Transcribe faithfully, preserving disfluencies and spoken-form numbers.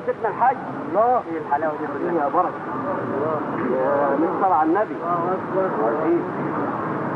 سيدنا الحاج. الله. ايه الحلاوه دي كلها يا بركه. يا مصطفى على النبي. الله اكبر. ايه